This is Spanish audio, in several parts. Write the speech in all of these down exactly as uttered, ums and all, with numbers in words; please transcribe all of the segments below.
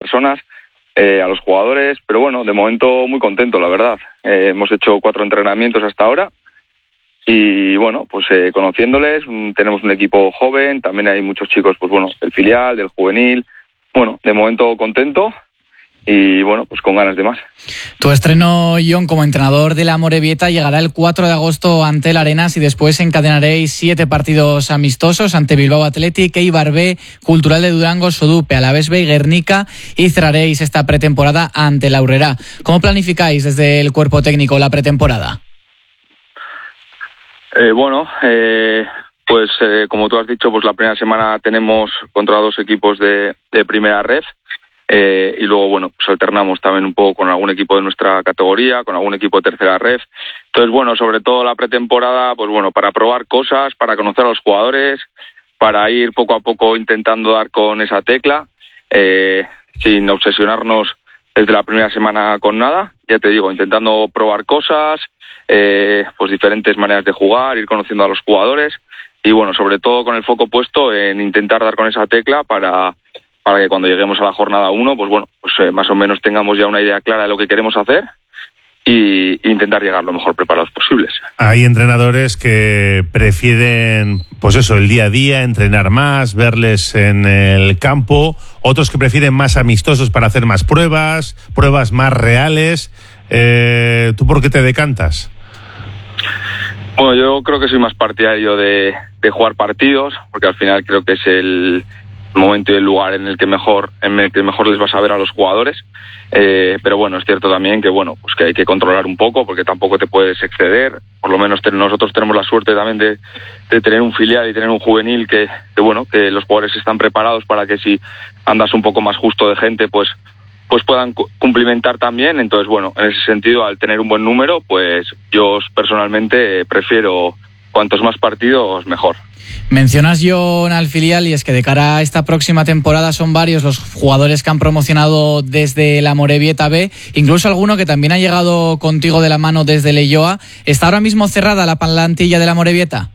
personas, eh, a los jugadores, pero bueno, de momento muy contento, la verdad. Eh, hemos hecho cuatro entrenamientos hasta ahora y bueno, pues eh, conociéndoles, tenemos un equipo joven, también hay muchos chicos, pues bueno, del filial, del juvenil, bueno, de momento contento. Y bueno, pues con ganas de más. Tu estreno, Jon, como entrenador de la Amorebieta llegará el cuatro de agosto ante el Arenas y después encadenaréis siete partidos amistosos ante Bilbao Athletic, Eibar B, Cultural de Durango, Sodupe, Alavés B y Guernica, y cerraréis esta pretemporada ante la Aurrera. ¿Cómo planificáis desde el cuerpo técnico la pretemporada? Eh, bueno, eh, pues eh, como tú has dicho, pues la primera semana tenemos contra dos equipos de, de primera ref. Eh, y luego, bueno, pues alternamos también un poco con algún equipo de nuestra categoría, con algún equipo de tercera ref. Entonces, bueno, sobre todo la pretemporada, pues bueno, para probar cosas, para conocer a los jugadores, para ir poco a poco intentando dar con esa tecla, eh, sin obsesionarnos desde la primera semana con nada. Ya te digo, intentando probar cosas, eh, pues diferentes maneras de jugar, ir conociendo a los jugadores y, bueno, sobre todo con el foco puesto en intentar dar con esa tecla para... para que cuando lleguemos a la jornada uno, pues bueno, pues eh, más o menos tengamos ya una idea clara de lo que queremos hacer y intentar llegar lo mejor preparados posibles. Hay entrenadores que prefieren, pues eso, el día a día, entrenar más, verles en el campo, otros que prefieren más amistosos para hacer más pruebas, pruebas más reales. Eh, ¿Tú por qué te decantas? Bueno, yo creo que soy más partidario de, de jugar partidos, porque al final creo que es el momento y el lugar en el que mejor en el que mejor les vas a ver a los jugadores, eh, pero bueno, es cierto también que bueno, pues que hay que controlar un poco porque tampoco te puedes exceder. Por lo menos ten, nosotros tenemos la suerte también de, de tener un filial y tener un juvenil que, que bueno, que los jugadores están preparados para que si andas un poco más justo de gente, pues pues puedan cumplimentar también. Entonces bueno, en ese sentido, al tener un buen número, pues yo personalmente prefiero cuantos más partidos mejor. Mencionas, Jon, al filial, y es que de cara a esta próxima temporada son varios los jugadores que han promocionado desde la Amorebieta B, incluso alguno que también ha llegado contigo de la mano desde Leioa. ¿Está ahora mismo cerrada la plantilla de la Amorebieta?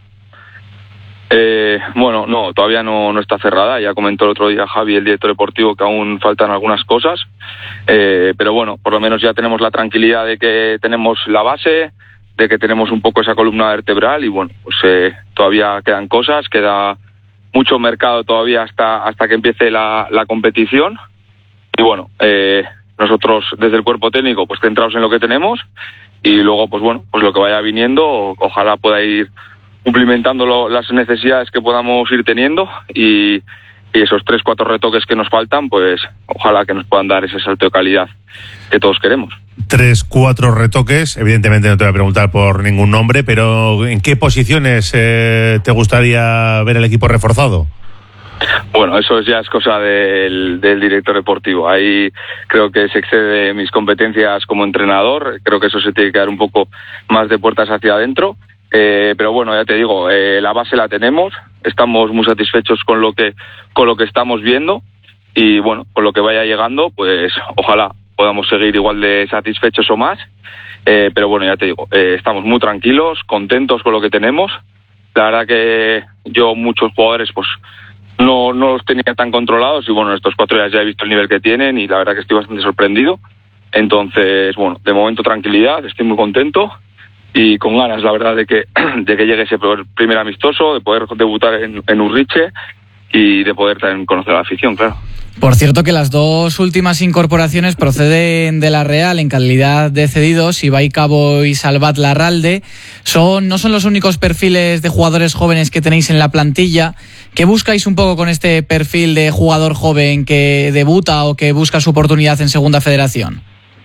Eh, bueno, no, todavía no, no está cerrada. Ya comentó el otro día Javi, el director deportivo, que aún faltan algunas cosas, eh, pero bueno, por lo menos ya tenemos la tranquilidad de que tenemos la base, de que tenemos un poco esa columna vertebral y bueno, pues eh, todavía quedan cosas, queda mucho mercado todavía hasta hasta que empiece la, la competición y bueno, eh, nosotros desde el cuerpo técnico pues centrados en lo que tenemos y luego pues bueno, pues lo que vaya viniendo, ojalá pueda ir cumplimentando lo, las necesidades que podamos ir teniendo y, y esos tres, cuatro retoques que nos faltan, pues ojalá que nos puedan dar ese salto de calidad que todos queremos. Tres, cuatro retoques. Evidentemente no te voy a preguntar por ningún nombre, pero ¿en qué posiciones eh, te gustaría ver el equipo reforzado? Bueno, eso ya es cosa del, del director deportivo. Ahí creo que se excede mis competencias como entrenador. Creo que eso se tiene que dar un poco más de puertas hacia adentro. Eh, pero bueno, ya te digo, eh, la base la tenemos. Estamos muy satisfechos con lo que con lo que estamos viendo y bueno, con lo que vaya llegando, pues ojalá podamos seguir igual de satisfechos o más, eh, pero bueno, ya te digo, eh, estamos muy tranquilos, contentos con lo que tenemos. La verdad que yo muchos jugadores pues no, no los tenía tan controlados y bueno, estos cuatro días ya he visto el nivel que tienen y la verdad que estoy bastante sorprendido. Entonces, bueno, de momento tranquilidad, estoy muy contento y con ganas, la verdad, de que de que llegue ese primer amistoso, de poder debutar en, en Urriche y de poder también conocer a la afición, claro. Por cierto que las dos últimas incorporaciones proceden de la Real en calidad de cedidos, Ibai Cabo y Salvat Larralde. Son, no son los únicos perfiles de jugadores jóvenes que tenéis en la plantilla. ¿Qué buscáis un poco con este perfil de jugador joven que debuta o que busca su oportunidad en Segunda Federación?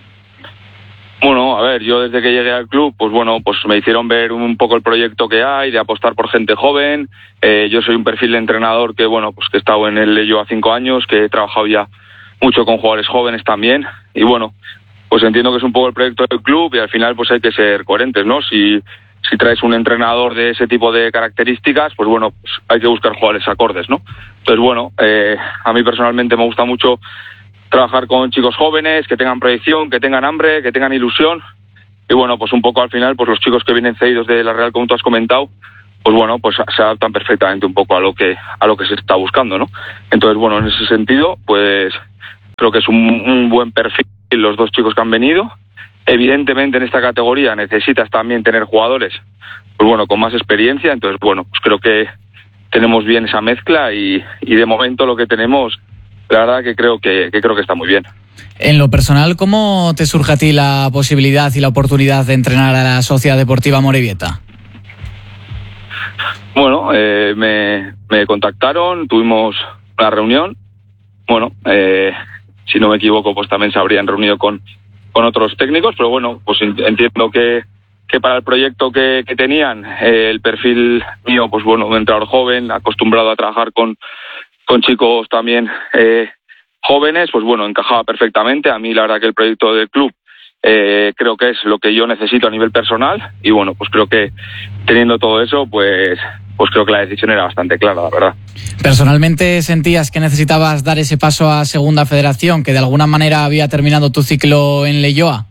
Bueno, a ver, yo desde que llegué al club, pues bueno, pues me hicieron ver un poco el proyecto que hay, de apostar por gente joven. Eh, yo soy un perfil de entrenador que, bueno, pues que he estado en el Leioa cinco años, que he trabajado ya mucho con jugadores jóvenes también. Y bueno, pues entiendo que es un poco el proyecto del club y al final pues hay que ser coherentes, ¿no? Si, si traes un entrenador de ese tipo de características, pues bueno, pues hay que buscar jugadores acordes, ¿no? Entonces, bueno, eh, a mí personalmente me gusta mucho trabajar con chicos jóvenes, que tengan proyección, que tengan hambre, que tengan ilusión. Y bueno, pues un poco al final, pues los chicos que vienen cedidos de la Real, como tú has comentado, pues bueno, pues se adaptan perfectamente un poco a lo que a lo que se está buscando, ¿no? Entonces, bueno, en ese sentido, pues creo que es un, un buen perfil los dos chicos que han venido. Evidentemente en esta categoría necesitas también tener jugadores, pues bueno, con más experiencia, entonces bueno, pues creo que tenemos bien esa mezcla y, y de momento lo que tenemos, la verdad que creo que, que creo que está muy bien. En lo personal, ¿cómo te surge a ti la posibilidad y la oportunidad de entrenar a la Sociedad Deportiva Amorebieta? Bueno, eh, me, me contactaron, tuvimos una reunión. Bueno, eh, si no me equivoco, pues también se habrían reunido con, con otros técnicos, pero bueno, pues entiendo que, que para el proyecto que, que tenían, eh, el perfil mío, pues bueno, un entrenador joven, acostumbrado a trabajar con, con chicos también eh, jóvenes, pues bueno, encajaba perfectamente. A mí la verdad que el proyecto del club eh, creo que es lo que yo necesito a nivel personal y bueno, pues creo que teniendo todo eso, pues, pues creo que la decisión era bastante clara, la verdad. ¿Personalmente sentías que necesitabas dar ese paso a Segunda Federación, que de alguna manera había terminado tu ciclo en Leioa?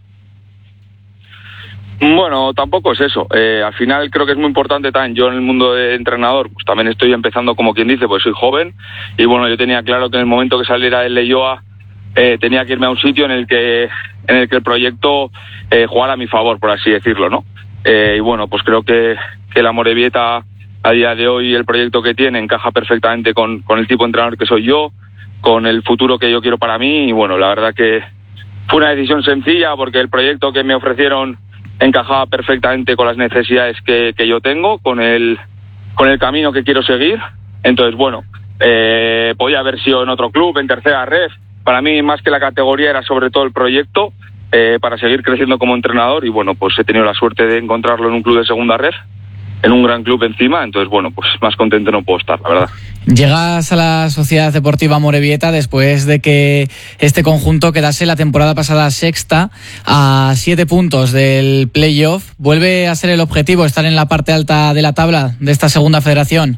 Bueno, tampoco es eso. Eh, al final creo que es muy importante también. Yo en el mundo de entrenador, pues también estoy empezando como quien dice, pues soy joven. Y bueno, yo tenía claro que en el momento que saliera del Leioa eh, tenía que irme a un sitio en el que en el que el proyecto eh, jugara a mi favor, por así decirlo, ¿no? Eh, y bueno, pues creo que, que la Amorebieta a día de hoy, el proyecto que tiene encaja perfectamente con, con el tipo de entrenador que soy yo, con el futuro que yo quiero para mí. Y bueno, la verdad que fue una decisión sencilla porque el proyecto que me ofrecieron encajaba perfectamente con las necesidades que, que yo tengo, con el con el camino que quiero seguir. Entonces, bueno, eh, podía haber sido en otro club, en tercera ref. Para mí, más que la categoría, era sobre todo el proyecto eh, para seguir creciendo como entrenador. Y bueno, pues he tenido la suerte de encontrarlo en un club de segunda ref, en un gran club encima. Entonces, bueno, pues más contento no puedo estar, la verdad. Llegas a la Sociedad Deportiva Amorebieta después de que este conjunto quedase la temporada pasada sexta a siete puntos del playoff. ¿Vuelve a ser el objetivo estar en la parte alta de la tabla de esta segunda federación?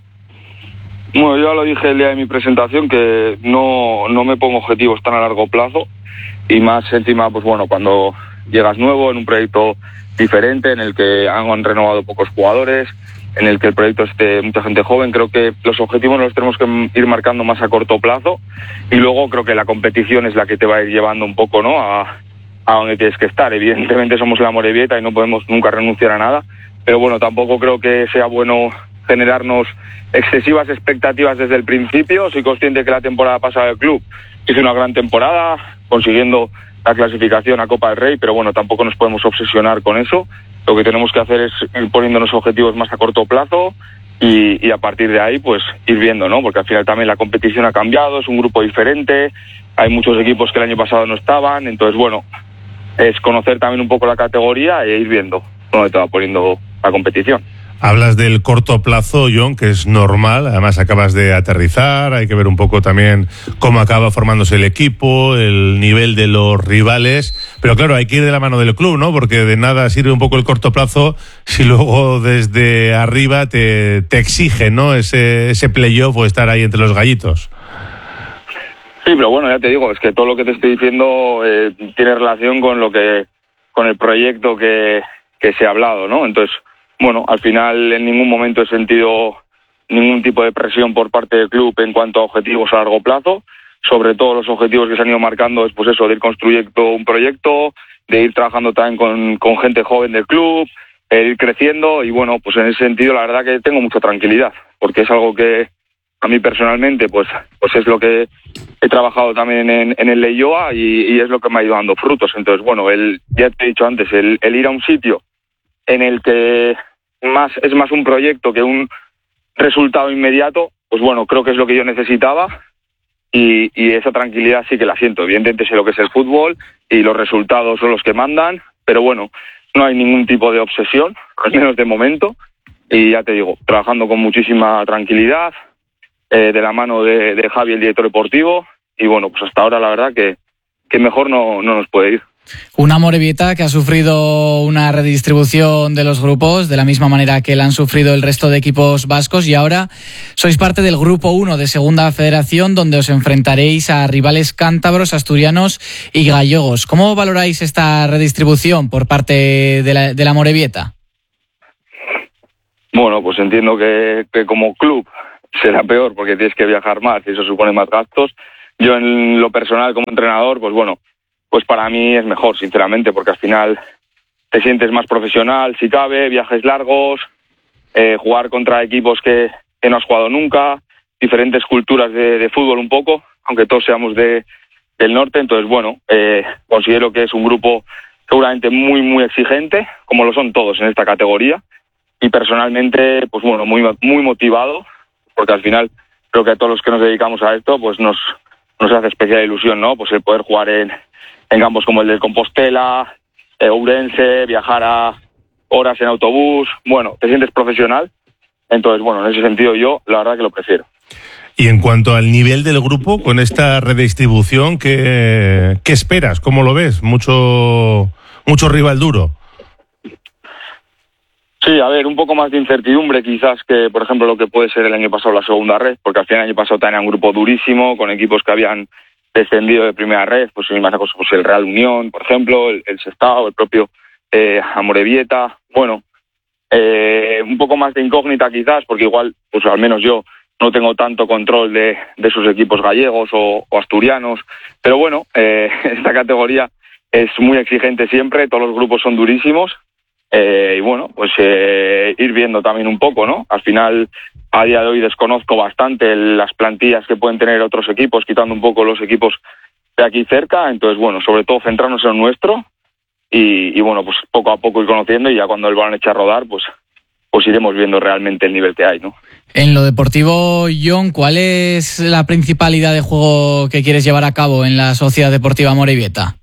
Bueno, yo ya lo dije el día de mi presentación que no, no me pongo objetivos tan a largo plazo y más encima, pues bueno, cuando llegas nuevo en un proyecto diferente en el que han renovado pocos jugadores, en el que el proyecto esté mucha gente joven, creo que los objetivos los tenemos que ir marcando más a corto plazo y luego creo que la competición es la que te va a ir llevando un poco, ¿no?, a, a donde tienes que estar. Evidentemente somos la Amorebieta y no podemos nunca renunciar a nada, pero bueno, tampoco creo que sea bueno generarnos excesivas expectativas desde el principio. Soy consciente que la temporada pasada del club hizo una gran temporada, consiguiendo la clasificación a Copa del Rey, pero bueno, tampoco nos podemos obsesionar con eso. Lo que tenemos que hacer es ir poniéndonos objetivos más a corto plazo y, y a partir de ahí pues ir viendo, ¿no? Porque al final también la competición ha cambiado, es un grupo diferente, hay muchos equipos que el año pasado no estaban, entonces bueno, es conocer también un poco la categoría e ir viendo dónde te va poniendo la competición. Hablas del corto plazo, John, que es normal, además acabas de aterrizar, hay que ver un poco también cómo acaba formándose el equipo, el nivel de los rivales, pero claro, hay que ir de la mano del club, ¿no? Porque de nada sirve un poco el corto plazo si luego desde arriba te, te exige, ¿no?, ese, ese playoff o estar ahí entre los gallitos. Sí, pero bueno, ya te digo, es que todo lo que te estoy diciendo eh, tiene relación con lo que, con el proyecto que, que se ha hablado, ¿no? Entonces, bueno, al final en ningún momento he sentido ningún tipo de presión por parte del club en cuanto a objetivos a largo plazo. Sobre todo los objetivos que se han ido marcando es pues eso, de ir construyendo un proyecto, de ir trabajando también con, con gente joven del club, de ir creciendo y bueno, pues en ese sentido la verdad que tengo mucha tranquilidad, porque es algo que a mí personalmente pues, pues es lo que he trabajado también en, en el Leioa y, y es lo que me ha ido dando frutos. Entonces bueno, el, ya te he dicho antes, el, el ir a un sitio en el que más es más un proyecto que un resultado inmediato, pues bueno, creo que es lo que yo necesitaba y, y esa tranquilidad sí que la siento. Evidentemente sé lo que es el fútbol y los resultados son los que mandan, pero bueno, no hay ningún tipo de obsesión, al menos de momento, y ya te digo, trabajando con muchísima tranquilidad, eh, de la mano de, de Javi, el director deportivo, y bueno, pues hasta ahora la verdad que, que mejor no, no nos puede ir. Una Amorebieta que ha sufrido una redistribución de los grupos de la misma manera que la han sufrido el resto de equipos vascos y ahora sois parte del grupo uno de Segunda Federación donde os enfrentaréis a rivales cántabros, asturianos y gallegos. ¿Cómo valoráis esta redistribución por parte de la, de la Amorebieta? Bueno, pues entiendo que, que como club será peor porque tienes que viajar más y eso supone más gastos. yo en lo personal como entrenador, pues bueno, pues para mí es mejor, sinceramente, porque al final te sientes más profesional, si cabe, viajes largos, eh, jugar contra equipos que, que no has jugado nunca, diferentes culturas de, de fútbol un poco, aunque todos seamos de, del norte. Entonces, bueno, eh, considero que es un grupo seguramente muy, muy exigente, como lo son todos en esta categoría, y personalmente, pues bueno, muy, muy motivado, porque al final creo que a todos los que nos dedicamos a esto, pues nos, nos hace especial ilusión, ¿no? Pues el poder jugar en, en campos como el de Compostela, eh, Ourense, viajar a horas en autobús, bueno, te sientes profesional. Entonces, bueno, en ese sentido yo la verdad que lo prefiero. Y en cuanto al nivel del grupo, con esta redistribución, ¿qué, qué esperas? ¿Cómo lo ves? Mucho, mucho rival duro. Sí, a ver, un poco más de incertidumbre quizás que, por ejemplo, lo que puede ser el año pasado la segunda red, porque al final el año pasado tenía un grupo durísimo, con equipos que habían descendido de primera red, pues sin más cosas, pues el Real Unión, por ejemplo, el, el Sestao, el propio eh, Amorebieta. Bueno, eh, un poco más de incógnita quizás, porque igual, pues al menos yo no tengo tanto control de, de sus equipos gallegos o, o asturianos, pero bueno, eh, esta categoría es muy exigente siempre, todos los grupos son durísimos. Eh, y bueno, pues eh, ir viendo también un poco, ¿no? Al final, a día de hoy desconozco bastante las plantillas que pueden tener otros equipos, quitando un poco los equipos de aquí cerca. Entonces, bueno, sobre todo centrarnos en lo nuestro y, y bueno, pues poco a poco ir conociendo, y ya cuando el balón eche a rodar, pues, pues iremos viendo realmente el nivel que hay, ¿no? En lo deportivo, Jon, ¿cuál es la principal idea de juego que quieres llevar a cabo en la Sociedad Deportiva Amorebieta?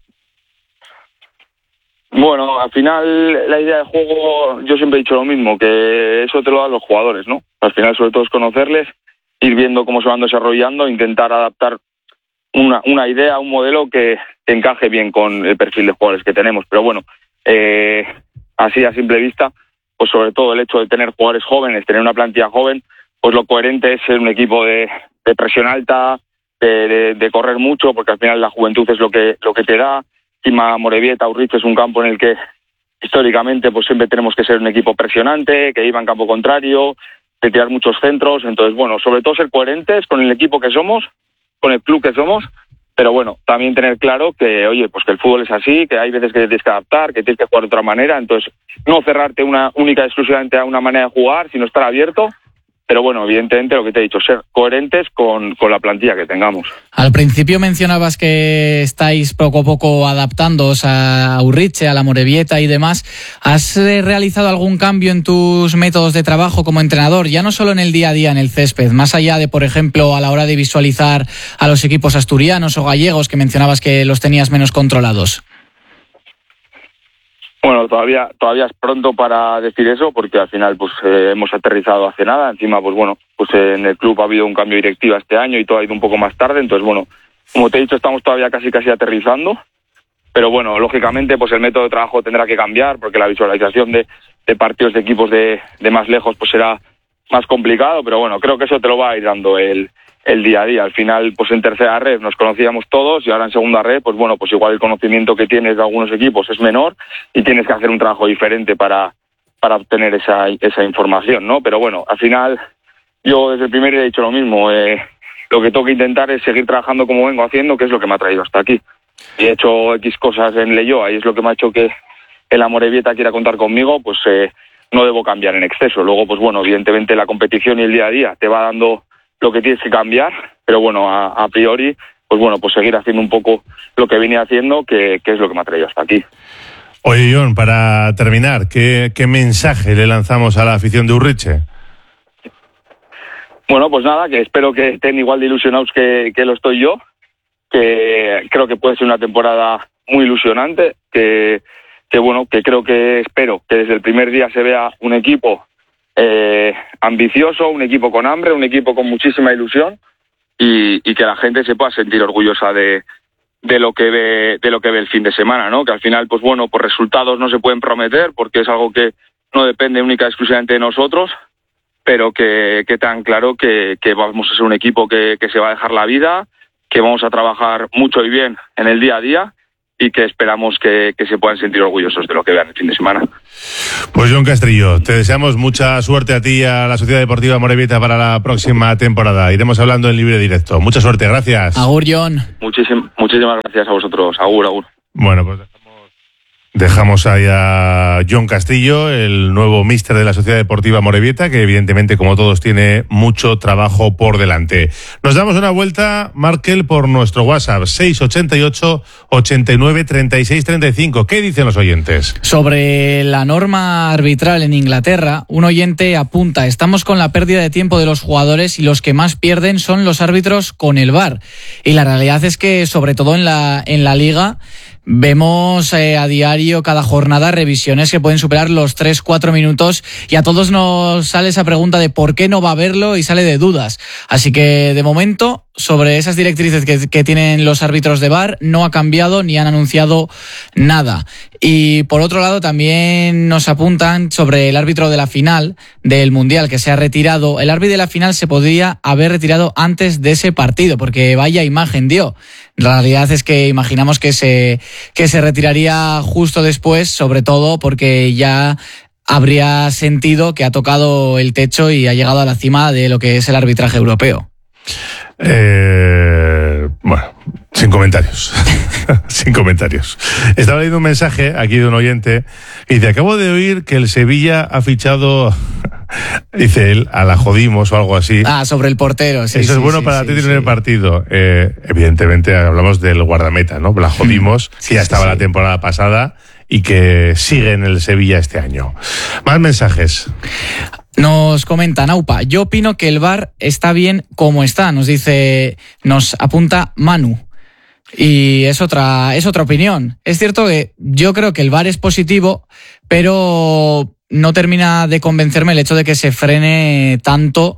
Bueno, al final la idea de juego, yo siempre he dicho lo mismo, que eso te lo dan los jugadores, ¿no? Al final sobre todo es conocerles, ir viendo cómo se van desarrollando, intentar adaptar una, una idea, un modelo que, que encaje bien con el perfil de jugadores que tenemos. Pero bueno, eh, así a simple vista, pues sobre todo el hecho de tener jugadores jóvenes, tener una plantilla joven, pues lo coherente es ser un equipo de, de presión alta, de, de, de correr mucho, porque al final la juventud es lo que, lo que te da. Encima Amorebieta, Urriche es un campo en el que históricamente pues siempre tenemos que ser un equipo presionante, que iba en campo contrario, de tirar muchos centros. Entonces, bueno, sobre todo ser coherentes con el equipo que somos, con el club que somos, pero bueno, también tener claro que, oye, pues que el fútbol es así, que hay veces que te tienes que adaptar, que tienes que jugar de otra manera. Entonces, no cerrarte una única exclusivamente a una manera de jugar, sino estar abierto. Pero bueno, evidentemente lo que te he dicho, ser coherentes con, con la plantilla que tengamos. Al principio mencionabas que estáis poco a poco adaptándoos a Urriche, a la Amorebieta y demás. ¿Has realizado algún cambio en tus métodos de trabajo como entrenador? Ya no solo en el día a día, en el césped, más allá de, por ejemplo, a la hora de visualizar a los equipos asturianos o gallegos, que mencionabas que los tenías menos controlados. Bueno, todavía todavía es pronto para decir eso, porque al final pues eh, hemos aterrizado hace nada. Encima, pues bueno, pues eh, en el club ha habido un cambio de directiva este año y todo ha ido un poco más tarde. Entonces, bueno, como te he dicho, estamos todavía casi casi aterrizando. Pero bueno, lógicamente, pues el método de trabajo tendrá que cambiar, porque la visualización de, de partidos de equipos de, de más lejos pues será más complicado. Pero bueno, creo que eso te lo va a ir dando el, el día a día. Al final, pues en tercera red nos conocíamos todos, y ahora en segunda red, pues bueno, pues igual el conocimiento que tienes de algunos equipos es menor y tienes que hacer un trabajo diferente para, para obtener esa, esa información, ¿no? Pero bueno, al final yo desde el primer día he dicho lo mismo. Eh, lo que tengo que intentar es seguir trabajando como vengo haciendo, que es lo que me ha traído hasta aquí. Y he hecho X cosas en Leioa y es lo que me ha hecho que el Amorebieta quiera contar conmigo, pues eh, no debo cambiar en exceso. Luego, pues bueno, evidentemente la competición y el día a día te va dando lo que tienes que cambiar, pero bueno, a, a priori, pues bueno, pues seguir haciendo un poco lo que venía haciendo, que, que es lo que me ha traído hasta aquí. Oye, Jon, para terminar, ¿qué, qué mensaje le lanzamos a la afición de Urriche? Bueno, pues nada, que espero que estén igual de ilusionados que, que lo estoy yo, que creo que puede ser una temporada muy ilusionante, que, que bueno, que creo que espero que desde el primer día se vea un equipo Eh, ambicioso, un equipo con hambre, un equipo con muchísima ilusión, y, y que la gente se pueda sentir orgullosa de, de lo que ve, de lo que ve el fin de semana, ¿no? Que al final, pues bueno, por resultados no se pueden prometer, porque es algo que no depende única y exclusivamente de nosotros, pero que, que tan claro que, que vamos a ser un equipo que, que se va a dejar la vida, que vamos a trabajar mucho y bien en el día a día, y que esperamos que, que se puedan sentir orgullosos de lo que vean el fin de semana. Pues Jon Castrillo, te deseamos mucha suerte a ti y a la Sociedad Deportiva Amorebieta para la próxima temporada. Iremos hablando en libre directo. Mucha suerte, gracias. Agur, Jon. Muchísim, muchísimas gracias a vosotros. Agur, agur. Bueno, pues dejamos ahí a Jon Castrillo, el nuevo míster de la Sociedad Deportiva Amorebieta, que evidentemente, como todos, tiene mucho trabajo por delante. Nos damos una vuelta, Markel, por nuestro WhatsApp, seis ochenta y ocho, ochenta y nueve, treinta y seis, treinta y cinco. ¿Qué dicen los oyentes? Sobre la norma arbitral en Inglaterra, un oyente apunta: estamos con la pérdida de tiempo de los jugadores y los que más pierden son los árbitros con el V A R. Y la realidad es que, sobre todo en la, en la Liga, vemos eh, a diario, cada jornada, revisiones que pueden superar los tres cuatro minutos, y a todos nos sale esa pregunta de por qué no va a verlo y sale de dudas. Así que, de momento, sobre esas directrices que, que tienen los árbitros de V A R, no ha cambiado ni han anunciado nada. Y por otro lado, también nos apuntan sobre el árbitro de la final del Mundial, que se ha retirado. El árbitro de la final se podría haber retirado antes de ese partido, porque vaya imagen dio. La realidad es que imaginamos que se, que se retiraría justo después, sobre todo porque ya habría sentido que ha tocado el techo y ha llegado a la cima de lo que es el arbitraje europeo. Eh, bueno, sin comentarios. Sin comentarios. Estaba leyendo un mensaje aquí de un oyente y dice: acabo de oír que el Sevilla ha fichado, dice él, a la Jodimos o algo así. Ah, sobre el portero. Sí, Eso sí, es bueno sí, para sí, ti sí. en el partido. Eh, evidentemente hablamos del guardameta, ¿no? La Jodimos, sí, que ya sí, estaba sí. la temporada pasada y que sigue en el Sevilla este año. Más mensajes. Nos comenta Naupa: yo opino que el V A R está bien como está, nos dice, nos apunta Manu. Y es otra, es otra opinión. Es cierto que yo creo que el V A R es positivo, pero no termina de convencerme el hecho de que se frene tanto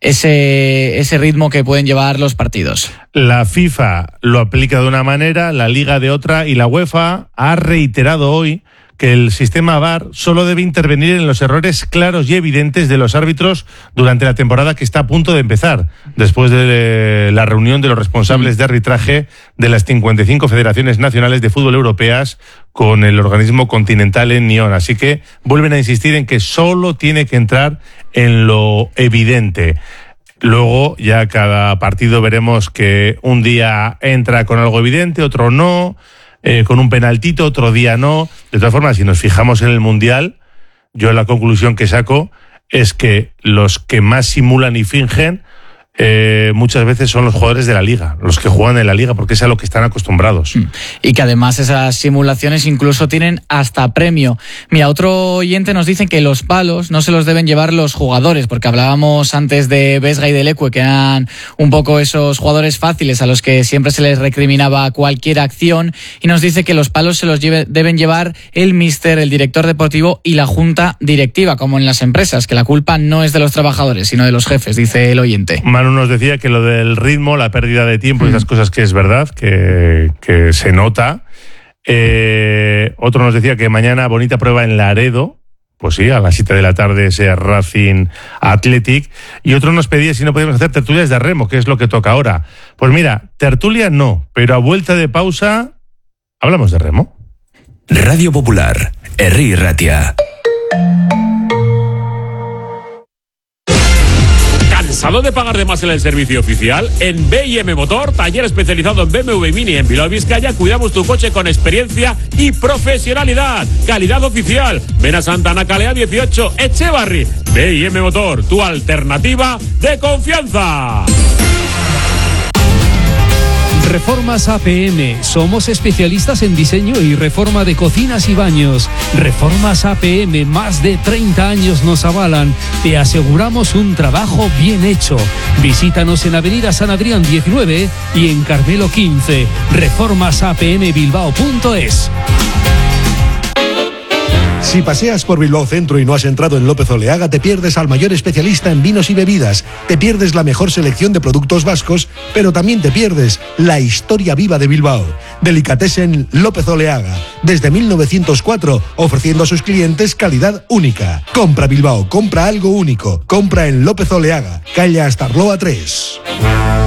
ese, ese ritmo que pueden llevar los partidos. La FIFA lo aplica de una manera, la Liga de otra, y la UEFA ha reiterado hoy que el sistema V A R solo debe intervenir en los errores claros y evidentes de los árbitros durante la temporada que está a punto de empezar, después de la reunión de los responsables de arbitraje de las cincuenta y cinco federaciones nacionales de fútbol europeas con el organismo continental en Nyon. Así que vuelven a insistir en que solo tiene que entrar en lo evidente. Luego ya cada partido veremos que un día entra con algo evidente, otro no, Eh, con un penaltito, otro día no. De todas formas, si nos fijamos en el Mundial, yo la conclusión que saco es que los que más simulan y fingen eh, muchas veces son los jugadores de la Liga, los que juegan en la Liga, porque es a lo que están acostumbrados. Y que además esas simulaciones incluso tienen hasta premio. Mira, otro oyente nos dice que los palos no se los deben llevar los jugadores, porque hablábamos antes de Vesga y de Leque, que eran un poco esos jugadores fáciles a los que siempre se les recriminaba cualquier acción, y nos dice que los palos se los lleve, deben llevar el míster, el director deportivo y la junta directiva, como en las empresas, que la culpa no es de los trabajadores, sino de los jefes, dice el oyente. Manu nos decía que lo del ritmo, la pérdida de tiempo y esas cosas, que es verdad, que, que se nota. Eh, otro nos decía que mañana bonita prueba en Laredo. Pues sí, a las siete de la tarde ese Racing Athletic. Y otro nos pedía si no podíamos hacer tertulias de remo, que es lo que toca ahora. Pues mira, tertulia no, pero a vuelta de pausa hablamos de remo. Radio Popular, Herri Ratia. ¿Cansado de pagar de más en el servicio oficial? En B y M Motor, taller especializado en B M W Mini en Bilbao, Vizcaya, cuidamos tu coche con experiencia y profesionalidad. Calidad oficial. Ven a Santana Calea dieciocho, Echevarri. B y M Motor, tu alternativa de confianza. Reformas A P M. Somos especialistas en diseño y reforma de cocinas y baños. Reformas A P M, más de treinta años nos avalan. Te aseguramos un trabajo bien hecho. Visítanos en Avenida San Adrián diecinueve y en Carmelo quince. reformas a p m bilbao punto es. Si paseas por Bilbao Centro y no has entrado en López Oleaga, te pierdes al mayor especialista en vinos y bebidas, te pierdes la mejor selección de productos vascos, pero también te pierdes la historia viva de Bilbao. Delicatessen López Oleaga, desde mil novecientos cuatro, ofreciendo a sus clientes calidad única. Compra Bilbao, compra algo único, compra en López Oleaga, calle Astarloa tres.